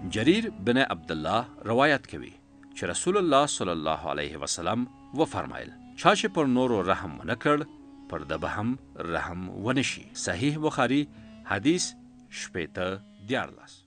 جریر بن عبدالله روایت کوي چې رسول الله صلی الله علیه وسلم و فرمایل چا چې پر نورو رحم ونه کړ پر ده به هم رحم ونه شي. صحیح بخاري حدیث 14.